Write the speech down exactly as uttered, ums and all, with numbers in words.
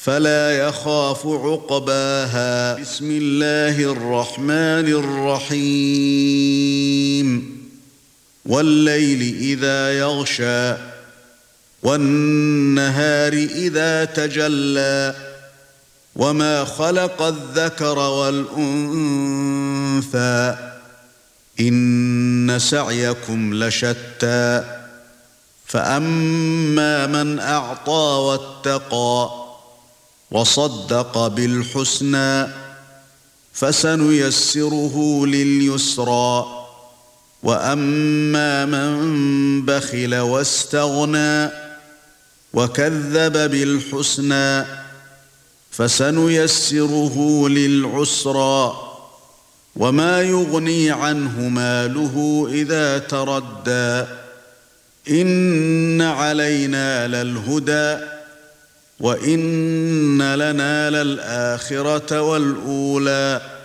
فلا يخاف عقباها. بسم الله الرحمن الرحيم. والليل إذا يغشى والنهار إذا تجلى وما خلق الذكر والأنثى إن سعيكم لشتى فأما من أعطى واتقى وصدق بالحسنى فسنيسره لليسرى وأما من بخل واستغنى وكذب بالحسنى فسنيسره للعسرى وما يغني عنه ماله إذا تردى إن علينا للهدى وإن لنا للآخرة والأولى